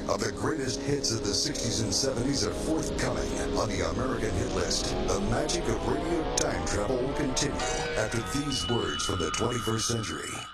of the greatest hits of the 60s and 70s are forthcoming on the American Hit List. The magic of radio time travel will continue after these words from the 21st century.